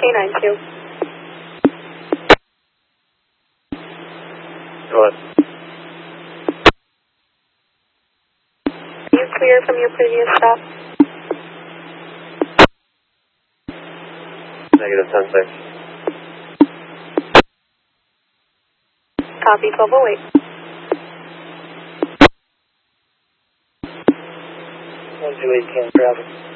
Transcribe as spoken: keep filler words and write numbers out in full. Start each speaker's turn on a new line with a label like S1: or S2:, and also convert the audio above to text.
S1: nine two.
S2: Go ahead.
S1: Are you clear from your previous stop?
S2: Negative ten six.
S1: Copy, twelve oh eight.
S2: one two eight, can traffic.